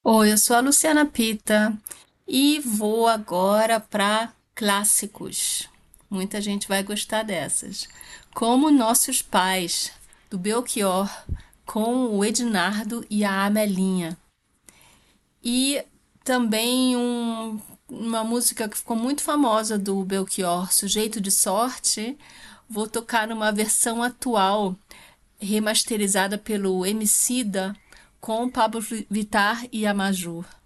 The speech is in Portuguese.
Oi, eu sou a Luciana Pita e vou agora para clássicos. Muita gente vai gostar dessas. Como Nossos Pais, do Belchior, com o Ednardo e a Amelinha. E também uma música que ficou muito famosa do Belchior, Sujeito de Sorte. Vou tocar numa versão atual, remasterizada pelo Emicida, com Pablo Vittar e a Maju.